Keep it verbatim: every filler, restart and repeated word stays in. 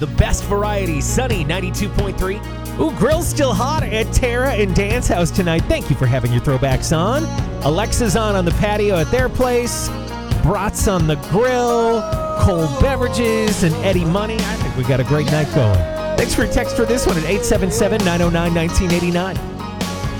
the best variety. Sunny, ninety-two point three. Ooh, grill's still hot at Tara and Dan's house tonight. Thank you for having your throwbacks on. Alexa's on on the patio at their place. Brats on the grill. Cold beverages and Eddie Money. I think we got a great night going. Thanks for your text for this one at eight seven seven, nine oh nine, one nine eight nine.